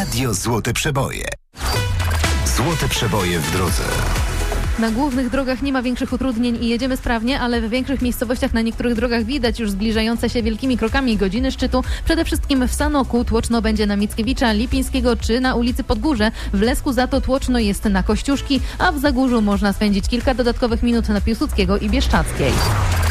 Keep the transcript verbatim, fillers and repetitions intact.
Radio Złote Przeboje. Złote Przeboje w drodze. Na głównych drogach nie ma większych utrudnień i jedziemy sprawnie, ale w większych miejscowościach na niektórych drogach widać już zbliżające się wielkimi krokami godziny szczytu. Przede wszystkim w Sanoku tłoczno będzie na Mickiewicza Lipińskiego czy na ulicy Podgórze. W Lesku za to tłoczno jest na Kościuszki, a w Zagórzu można spędzić kilka dodatkowych minut na Piłsudskiego i Bieszczackiej.